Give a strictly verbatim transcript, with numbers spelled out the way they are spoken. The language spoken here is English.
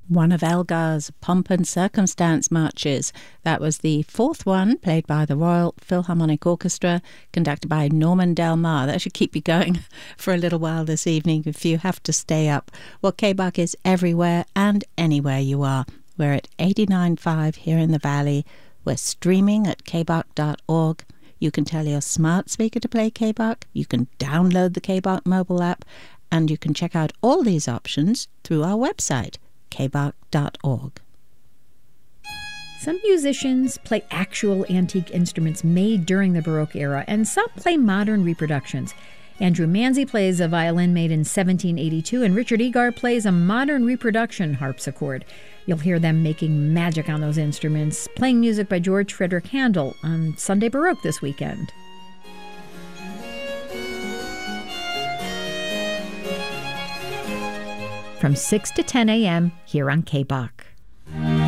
One of Elgar's Pomp and Circumstance marches. That was the fourth one, played by the Royal Philharmonic Orchestra, conducted by Norman Del Mar. That should keep you going for a little while this evening if you have to stay up. Well, K B A C is everywhere and anywhere you are. We're at eighty-nine point five here in the Valley. We're streaming at k b a c dot org. You can tell your smart speaker to play K B A C. You can download the K B A C mobile app. And you can check out all these options through our website, k b a c dot org. Some musicians play actual antique instruments made during the Baroque era, and some play modern reproductions. Andrew Manzi plays a violin made in seventeen eighty-two, and Richard Egar plays a modern reproduction harpsichord. You'll hear them making magic on those instruments, playing music by George Frederick Handel on Sunday Baroque this weekend. From six to ten a.m. here on K B A C.